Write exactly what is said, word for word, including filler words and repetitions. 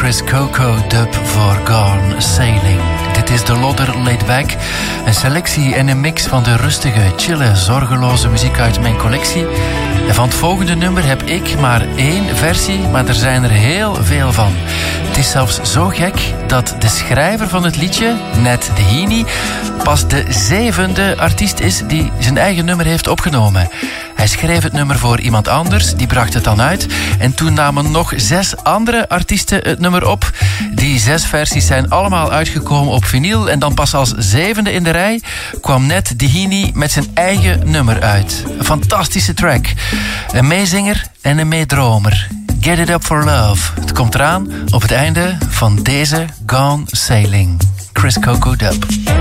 Chris Coco Dub voor Gone Sailing. Dit is de Lodder Laid Back. Een selectie en een mix van de rustige, chille, zorgeloze muziek uit mijn collectie. En van het volgende nummer heb ik maar één versie, maar er zijn er heel veel van. Het is zelfs zo gek dat de schrijver van het liedje, Ned Deheny, pas de zevende artiest is die zijn eigen nummer heeft opgenomen. Hij schreef het nummer voor iemand anders, die bracht het dan uit. En toen namen nog zes andere artiesten het nummer op. Die zes versies zijn allemaal uitgekomen op vinyl. En dan pas als zevende in de rij kwam Ned Deheny met zijn eigen nummer uit. Een fantastische track. Een meezinger en een meedromer. Get It Up For Love. Het komt eraan op het einde van deze Gone Sailing. Chris Coco Dub.